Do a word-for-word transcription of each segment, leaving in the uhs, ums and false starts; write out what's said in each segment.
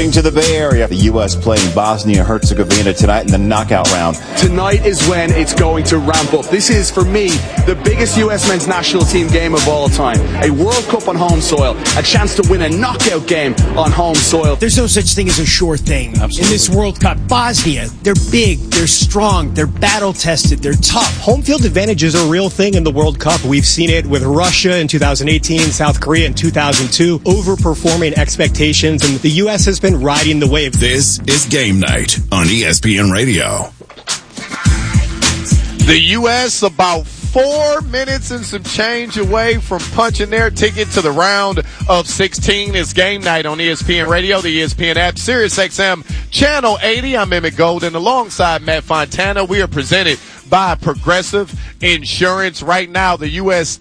Heading to the Bay Area, the U S playing Bosnia-Herzegovina tonight in the knockout round. Tonight is when it's going to ramp up. This is, for me, the biggest U S men's national team game of all time. A World Cup on home soil, a chance to win a knockout game on home soil. There's no such thing as a sure thing. Absolutely. In this World Cup. Bosnia, they're big, they're strong, they're battle-tested, they're tough. Home field advantage is a real thing in the World Cup. We've seen it with Russia in two thousand eighteen, South Korea in two thousand two, overperforming expectations, and the U S has been riding the wave. This is Game Night on E S P N Radio. The U S about four minutes and some change away from punching their ticket to the round of sixteen. It's Game Night on E S P N Radio, the E S P N app, Sirius X M, Channel eighty. I'm Emmett Golden alongside Matt Fontana. We are presented by Progressive Insurance. Right now, the U S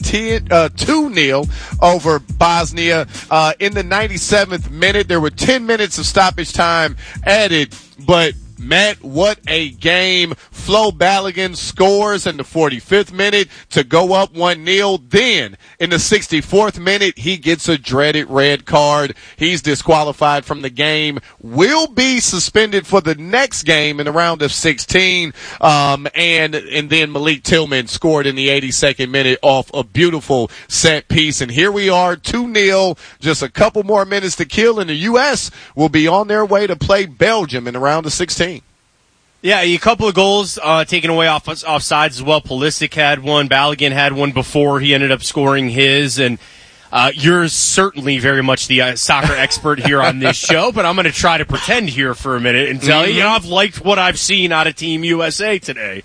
two nil over Bosnia. Uh, in the ninety-seventh minute, there were ten minutes of stoppage time added, but Matt, what a game. Flo Balogun scores in the forty-fifth minute to go up one nil. Then, in the sixty-fourth minute, he gets a dreaded red card. He's disqualified from the game. Will be suspended for the next game in the round of sixteen. Um, and, and then Malik Tillman scored in the eighty-second minute off a beautiful set piece. And here we are, two nil. Just a couple more minutes to kill, and the U S will be on their way to play Belgium in the round of sixteen. Yeah, a couple of goals uh, taken away off off sides as well. Pulisic had one. Balogun had one before he ended up scoring his. And uh, you're certainly very much the uh, soccer expert here on this show, but I'm going to try to pretend here for a minute and tell mm-hmm. you, you know, I've liked what I've seen out of Team U S A today.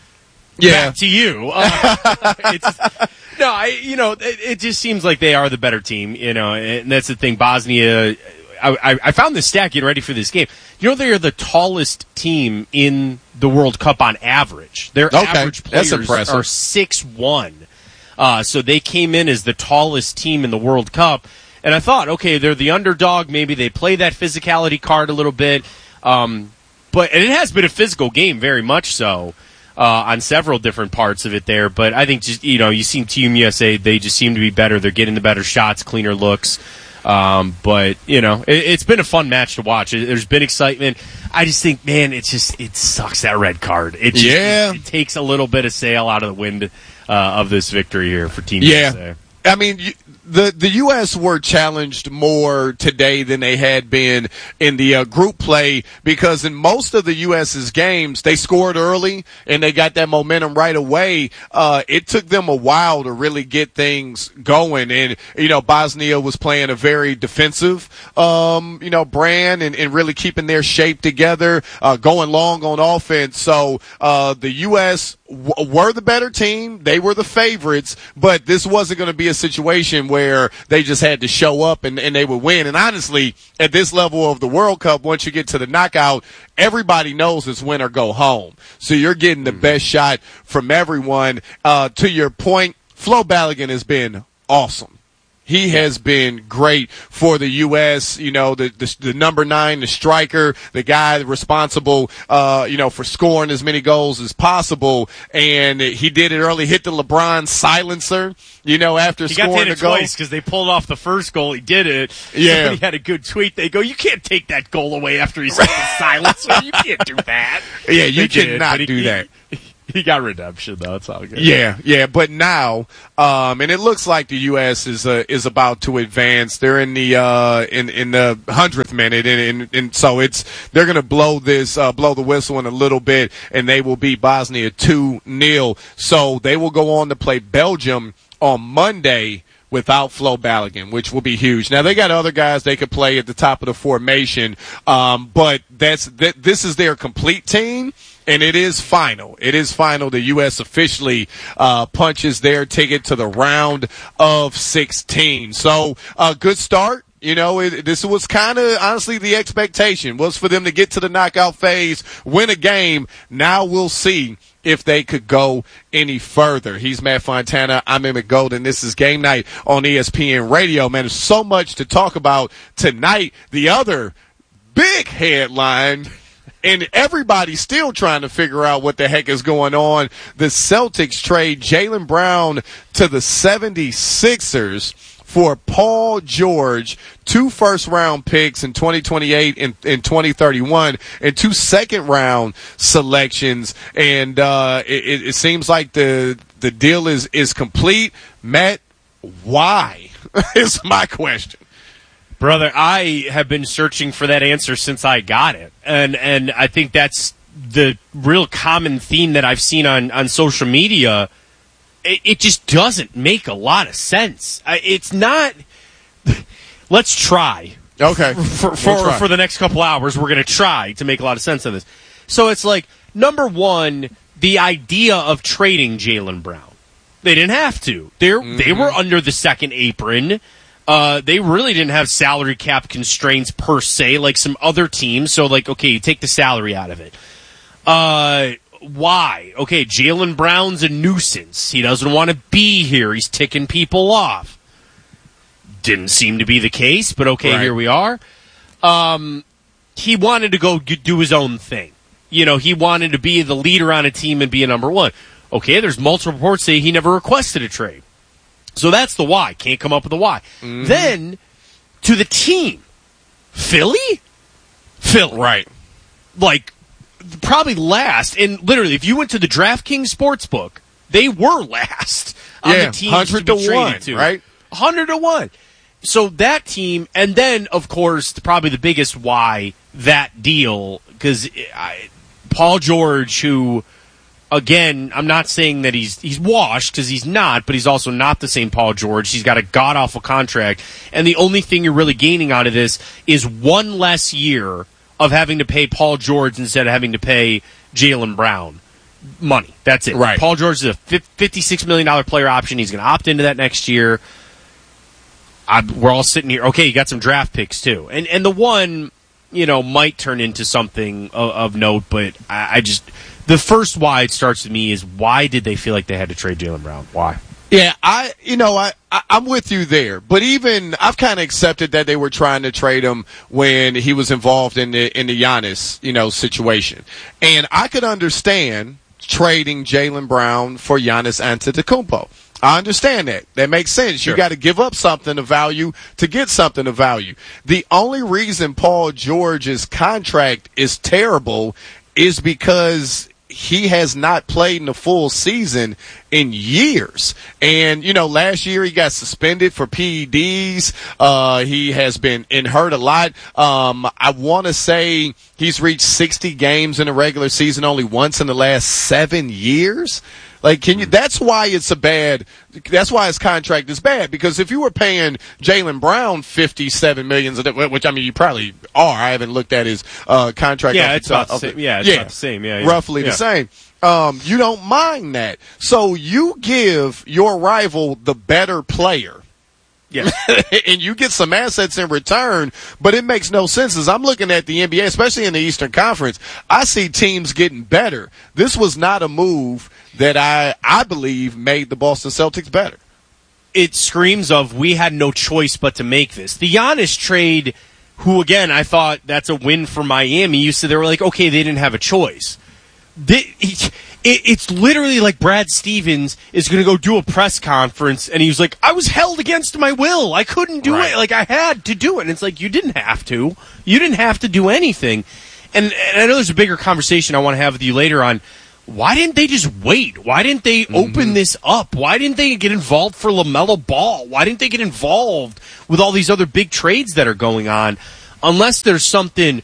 Yeah. Back to you. Uh, it's, no, I, you know, it, it just seems like they are the better team, you know, and that's the thing. Bosnia, I, I found this stat getting ready for this game. You know, they are the tallest team in the World Cup on average. Their okay. average players are six one. Uh, so they came in as the tallest team in the World Cup. And I thought, okay, they're the underdog. Maybe they play that physicality card a little bit. Um, but and it has been a physical game, very much so, uh, on several different parts of it there. But I think, just you know, you see Team U S A, they just seem to be better. They're getting the better shots, cleaner looks. Um, but, you know, it, it's been a fun match to watch. It, there's been excitement. I just think, man, it's just, it sucks, that red card. It just, yeah. it, it takes a little bit of sail out of the wind uh, of this victory here for Team yeah. U S A. I mean, you, the the U S were challenged more today than they had been in the uh, group play, because in most of the U S's games, they scored early and they got that momentum right away. Uh, it took them a while to really get things going. And, you know, Bosnia was playing a very defensive, um, you know, brand and, and really keeping their shape together, uh, going long on offense. So uh, the U S w- were the better team. They were the favorites, but this wasn't going to be a situation where they just had to show up and, and they would win. And honestly, at this level of the World Cup, once you get to the knockout, everybody knows it's win or go home. So you're getting the best shot from everyone. Uh, to your point, Flo Balogun has been awesome. He has been great for the U S, you know, the, the the number nine, the striker, the guy responsible, uh, you know, for scoring as many goals as possible. And he did it early, hit the LeBron silencer, you know, after he scoring got to hit the it goal. twice because they pulled off the first goal. He did it. Yeah. Somebody had a good tweet. They go, you can't take that goal away after he set the silencer. You can't do that. Yeah, you they cannot did, do he, that. He, he got redemption, though. It's all good. Yeah, yeah, but now, um, and it looks like the U S is uh, is about to advance. They're in the uh, in in the hundredth minute, and, and and so it's they're gonna blow this uh, blow the whistle in a little bit, and they will beat Bosnia two nil. So they will go on to play Belgium on Monday without Flo Balogun, which will be huge. Now, they got other guys they could play at the top of the formation, um, but that's that, this is their complete team, and it is final. It is final. The U S officially uh, punches their ticket to the round of sixteen. So, a uh, good start. You know, it, this was kind of, honestly, the expectation was for them to get to the knockout phase, win a game. Now we'll see if they could go any further. He's Matt Fontana. I'm Emmett Golden. This is Game Night on E S P N Radio. Man, there's so much to talk about tonight. The other big headline, and everybody's still trying to figure out what the heck is going on. The Celtics trade Jaylen Brown to the seventy-sixers for Paul George, two first-round picks in twenty twenty-eight and in twenty thirty-one, and two second-round selections. And uh, it, it seems like the the deal is, is complete. Matt, why is my question. Brother, I have been searching for that answer since I got it. And and I think that's the real common theme that I've seen on, on social media. It, it just doesn't make a lot of sense. I, it's not – let's try. Okay. For, for, we'll try. for the next couple hours, we're going to try to make a lot of sense of this. So it's like, number one, the idea of trading Jaylen Brown. They didn't have to. They're, mm-hmm. They were under the second apron. Uh, they really didn't have salary cap constraints per se, like some other teams. So, like, okay, you take the salary out of it. Uh, why? Okay, Jaylen Brown's a nuisance. He doesn't want to be here. He's ticking people off. Didn't seem to be the case, but okay, right. Here we are. Um, he wanted to go do his own thing. You know, he wanted to be the leader on a team and be a number one. Okay, there's multiple reports saying he never requested a trade. So that's the why. Can't come up with the why. Mm-hmm. Then, to the team. Philly? Philly. Right. Like, probably last. And literally, if you went to the DraftKings Sportsbook, they were last on yeah, the teams one hundred to be to one, traded to. Right? one hundred to one. So that team, and then, of course, probably the biggest why, that deal, because Paul George, who... Again, I'm not saying that he's he's washed, because he's not, but he's also not the same Paul George. He's got a god-awful contract, and the only thing you're really gaining out of this is one less year of having to pay Paul George instead of having to pay Jaylen Brown money. That's it. Right. Paul George is a fifty-six million dollars player option. He's going to opt into that next year. I, we're all sitting here. Okay, you got some draft picks, too. And, and the one, you know, might turn into something of, of note, but I, I just... The first why it starts with me is, why did they feel like they had to trade Jaylen Brown? Why? Yeah, I, you know, I, I I'm with you there, but even I've kind of accepted that they were trying to trade him when he was involved in the in the Giannis, you know, situation, and I could understand trading Jaylen Brown for Giannis Antetokounmpo. I understand that. That makes sense. Sure. You got to give up something of value to get something of value. The only reason Paul George's contract is terrible is because he has not played in a full season in years. And, you know, last year he got suspended for P E Ds. Uh, he has been in hurt a lot. Um, I want to say he's reached sixty games in a regular season only once in the last seven years. Like, can you, that's why it's a bad, that's why his contract is bad. Because if you were paying Jaylen Brown fifty-seven million dollars, which I mean, you probably are. I haven't looked at his, uh, contract. Yeah, it's about the same. Yeah, it's yeah, about the same. Yeah, yeah. Roughly yeah. the same. Um, you don't mind that. So you give your rival the better player. Yeah. And you get some assets in return, but it makes no sense. As I'm looking at the N B A, especially in the Eastern Conference, I see teams getting better. This was not a move that I, I believe made the Boston Celtics better. It screams of, we had no choice but to make this. The Giannis trade, who, again, I thought that's a win for Miami. You said they were like, okay, they didn't have a choice. They, it, it's literally like Brad Stevens is going to go do a press conference, and he was like, I was held against my will. I couldn't do right. it. Like, I had to do it. And it's like, you didn't have to. You didn't have to do anything. And, and I know there's a bigger conversation I want to have with you later on. Why didn't they just wait? Why didn't they mm-hmm. open this up? Why didn't they get involved for LaMelo Ball? Why didn't they get involved with all these other big trades that are going on? Unless there's something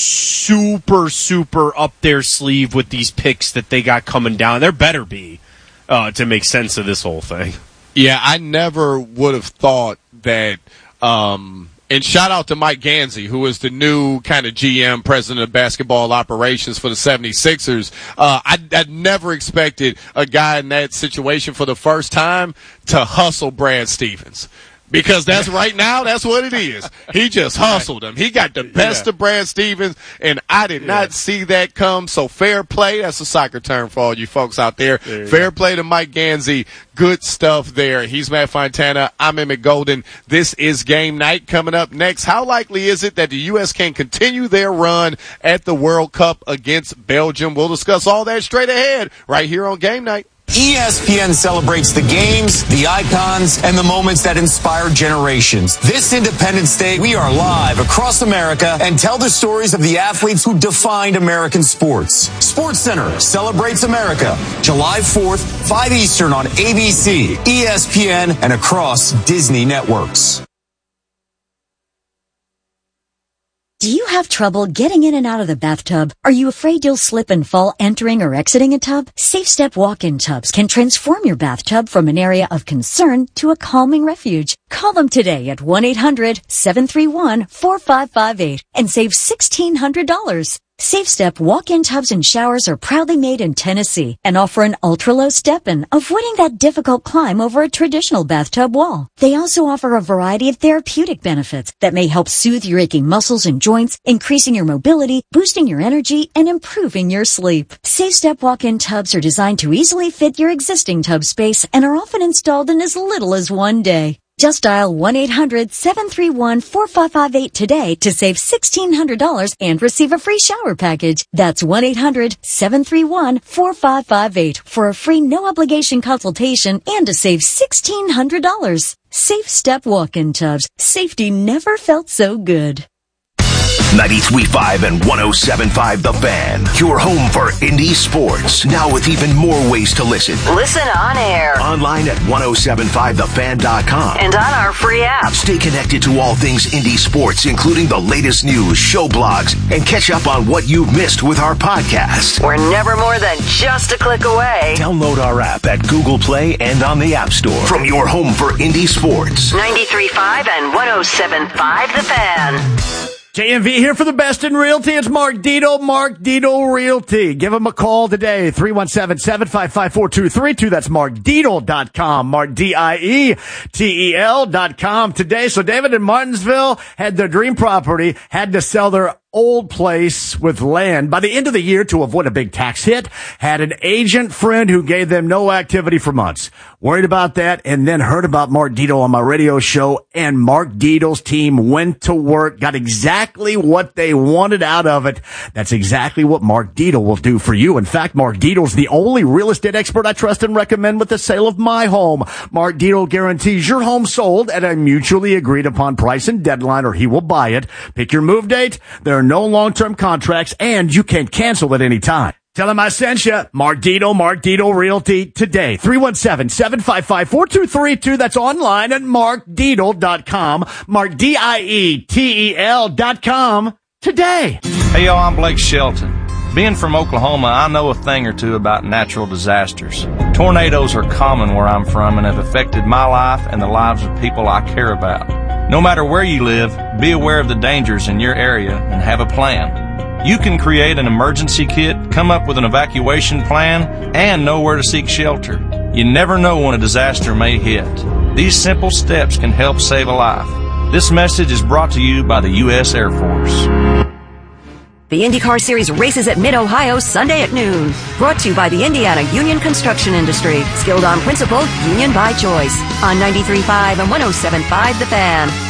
super, super up their sleeve with these picks that they got coming down. There better be uh, to make sense of this whole thing. Yeah, I never would have thought that um, – and shout out to Mike Gansey, who is the new kind of G M, president of basketball operations for the seventy-sixers. Uh, I, I never expected a guy in that situation for the first time to hustle Brad Stevens. Because that's right now, that's what it is. He just hustled him. He got the best yeah. of Brad Stevens, and I did yeah. not see that come. So fair play. That's a soccer term for all you folks out there. there fair go. play to Mike Gansey. Good stuff there. He's Matt Fontana. I'm Emmett Golden. This is Game Night. Coming up next, how likely is it that the U S can continue their run at the World Cup against Belgium? We'll discuss all that straight ahead right here on Game Night. E S P N celebrates the games, the icons, and the moments that inspire generations. This Independence Day, we are live across America and tell the stories of the athletes who defined American sports. SportsCenter celebrates America, July fourth, five Eastern on A B C, E S P N, and across Disney networks. Do you have trouble getting in and out of the bathtub? Are you afraid you'll slip and fall entering or exiting a tub? SafeStep walk-in tubs can transform your bathtub from an area of concern to a calming refuge. Call them today at one eight hundred seven three one four five five eight and save sixteen hundred dollars. SafeStep walk-in tubs and showers are proudly made in Tennessee and offer an ultra-low step-in, avoiding that difficult climb over a traditional bathtub wall. They also offer a variety of therapeutic benefits that may help soothe your aching muscles and joints, increasing your mobility, boosting your energy, and improving your sleep. SafeStep walk-in tubs are designed to easily fit your existing tub space and are often installed in as little as one day. Just dial one eight hundred seven three one four five five eight today to save sixteen hundred dollars and receive a free shower package. That's one eight hundred seven three one four five five eight for a free no-obligation consultation and to save sixteen hundred dollars. Safe Step walk-in tubs. Safety never felt so good. ninety-three point five and one oh seven point five The Fan. Your home for indie sports. Now with even more ways to listen. Listen on air. Online at ten seventy-five the fan dot com. And on our free app. Stay connected to all things indie sports, including the latest news, show blogs, and catch up on what you've missed with our podcast. We're never more than just a click away. Download our app at Google Play and on the App Store. From your home for indie sports. ninety-three point five and one oh seven point five The Fan. J M V here for the best in realty. It's Mark Dito, Mark Dito Realty. Give him a call today, three one seven, seven five five, four two three two. That's mark dietel dot com, Mark D I E T E L dot com today. So David in Martinsville had their dream property, had to sell their old place with land by the end of the year to avoid a big tax hit. Had an agent friend who gave them no activity for months. Worried about that, and then heard about Mark Dito on my radio show, and Mark Dito's team went to work, got exactly what they wanted out of it. That's exactly what Mark Dito will do for you. In fact, Mark Dito's the only real estate expert I trust and recommend with the sale of my home. Mark Dito guarantees your home sold at a mutually agreed upon price and deadline, or he will buy it. Pick your move date. There are no long-term contracts, and you can cancel at any time. Tell him I sent you. Mark Dito, Mark Dito Realty today. three one seven, seven five five, four two three two. That's online at mark dietel dot com. Mark D I E T E L dot com today. Hey, y'all, I'm Blake Shelton. Being from Oklahoma, I know a thing or two about natural disasters. Tornadoes are common where I'm from and have affected my life and the lives of people I care about. No matter where you live, be aware of the dangers in your area and have a plan. You can create an emergency kit, come up with an evacuation plan, and know where to seek shelter. You never know when a disaster may hit. These simple steps can help save a life. This message is brought to you by the U S Air Force. The IndyCar Series races at Mid-Ohio Sunday at noon. Brought to you by the Indiana Union Construction Industry. Skilled on principle, union by choice. On ninety-three point five and one oh seven point five The Fan.